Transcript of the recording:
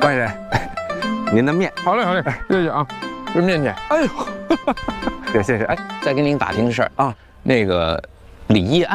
官人，您的面。 好嘞，好嘞，谢谢啊，吃面去。 哎呦，谢谢。哎， 再跟您打听个事儿啊， 那个李义安。